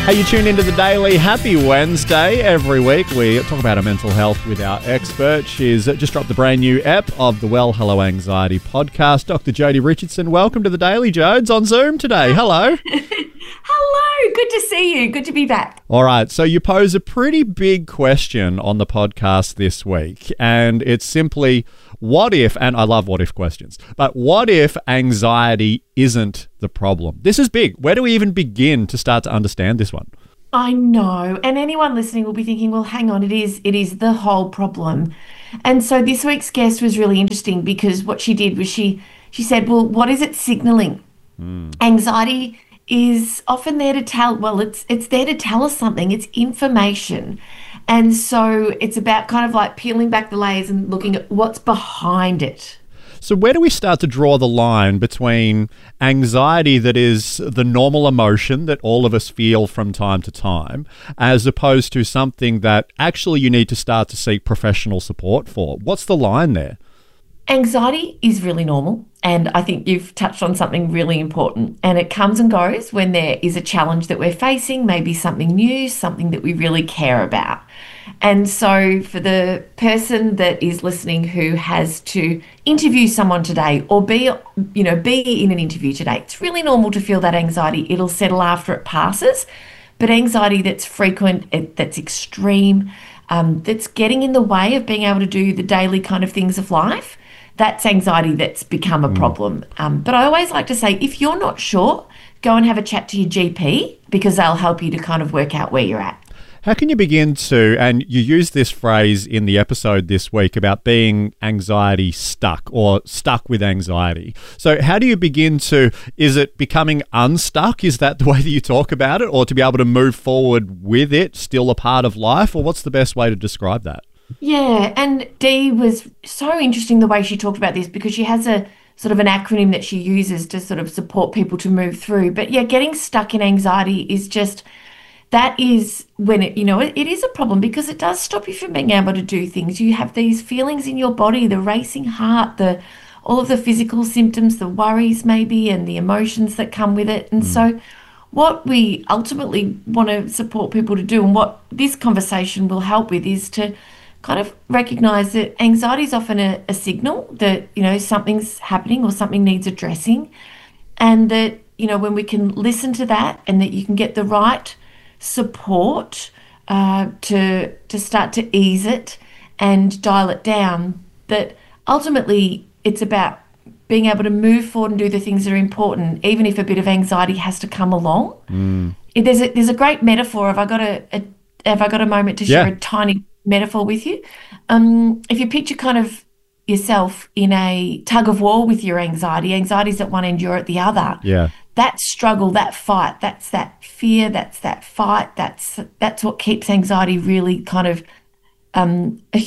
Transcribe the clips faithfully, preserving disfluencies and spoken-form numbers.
Hey, you tune into The Daily. Happy Wednesday. Every week we talk about our mental health with our expert. She's just dropped the brand new ep of the Well Hello Anxiety podcast. Doctor Jodie Richardson, welcome to The Daily, Jodes, on Zoom today. Hello. Hello. Good to see you. Good to be back. All right. So you pose a pretty big question on the podcast this week, and it's simply, what if, and I love what if questions, but what if anxiety isn't the problem? This is big. Where do we even begin to start to understand this one? I know. And anyone listening will be thinking, well, hang on, it is it is the whole problem. And so this week's guest was really interesting because what she did was she she said, well, what is it signaling? Mm. Anxiety is often there to tell, well, it's it's there to tell us something. It's information. And so it's about kind of like peeling back the layers and looking at what's behind it. So where do we start to draw the line between anxiety that is the normal emotion that all of us feel from time to time, as opposed to something that actually you need to start to seek professional support for? What's the line there? Anxiety is really normal, and I think you've touched on something really important, and it comes and goes when there is a challenge that we're facing, maybe something new, something that we really care about. And so for the person that is listening who has to interview someone today or be, you know, be in an interview today, it's really normal to feel that anxiety. It'll settle after it passes, but anxiety that's frequent, it, that's extreme, um, that's getting in the way of being able to do the daily kind of things of life, that's anxiety that's become a mm. problem. Um, but I always like to say, if you're not sure, go and have a chat to your G P because they'll help you to kind of work out where you're at. How can you begin to, and you used this phrase in the episode this week about being anxiety stuck or stuck with anxiety. So how do you begin to, is it becoming unstuck? Is that the way that you talk about it? Or to be able to move forward with it, still a part of life? Or what's the best way to describe that? Yeah, and Dee was so interesting the way she talked about this because she has a sort of an acronym that she uses to sort of support people to move through. But yeah, getting stuck in anxiety is just, that is when it, you know, it, it is a problem because it does stop you from being able to do things. You have these feelings in your body, the racing heart, the all of the physical symptoms, the worries maybe, and the emotions that come with it. And mm. so what we ultimately want to support people to do, and what this conversation will help with, is to kind of recognise that anxiety is often a, a signal that, you know, something's happening or something needs addressing, and that, you know, when we can listen to that and that you can get the right support uh, to to start to ease it and dial it down, that ultimately it's about being able to move forward and do the things that are important, even if a bit of anxiety has to come along. Mm. There's a there's a great metaphor. Have I got a, a have I got a moment to share yeah. a tiny metaphor with you? Um, if you picture kind of yourself in a tug of war with your anxiety, anxiety's at one end, you're at the other. Yeah. That struggle, that fight, that's that fear, that's that fight, that's that's what keeps anxiety really kind of um, a,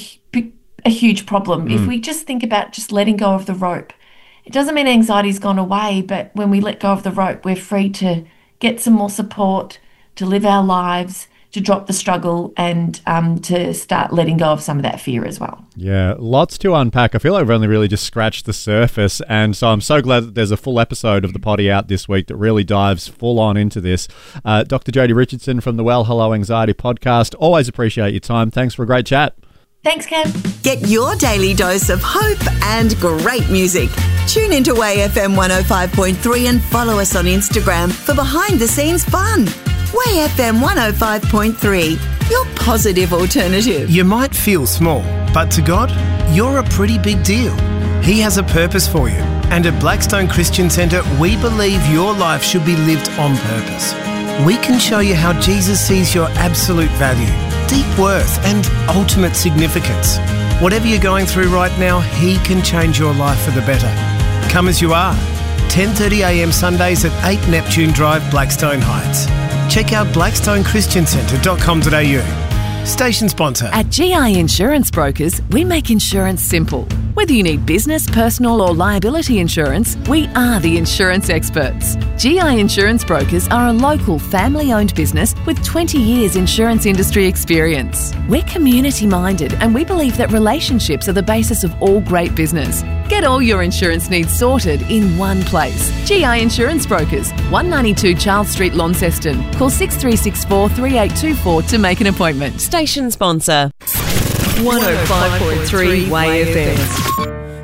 a huge problem. Mm. If we just think about just letting go of the rope, it doesn't mean anxiety's gone away, but when we let go of the rope, we're free to get some more support, to live our lives, to drop the struggle, and um, to start letting go of some of that fear as well. Yeah, lots to unpack. I feel like we've only really just scratched the surface, and so I'm so glad that there's a full episode of the potty out this week that really dives full on into this. Uh, Doctor Jodie Richardson from the Well Hello Anxiety podcast. Always appreciate your time. Thanks for a great chat. Thanks, Cam. Get your daily dose of hope and great music. Tune into A F M one oh five point three and follow us on Instagram for behind-the-scenes fun. Way F M one oh five point three, your positive alternative. You might feel small, but to God, you're a pretty big deal. He has a purpose for you. And at Blackstone Christian Centre, we believe your life should be lived on purpose. We can show you how Jesus sees your absolute value, deep worth, and ultimate significance. Whatever you're going through right now, He can change your life for the better. Come as you are. ten thirty a m Sundays at eight Neptune Drive, Blackstone Heights. Check out blackstone christian centre dot com dot a u. Station sponsor. At G I Insurance Brokers, we make insurance simple. Whether you need business, personal or liability insurance, we are the insurance experts. G I Insurance Brokers are a local family-owned business with twenty years insurance industry experience. We're community-minded and we believe that relationships are the basis of all great business. Get all your insurance needs sorted in one place. G I Insurance Brokers, one ninety-two Charles Street, Launceston. Call six three six four, three eight two four to make an appointment. Station sponsor. one oh five point three Way F M.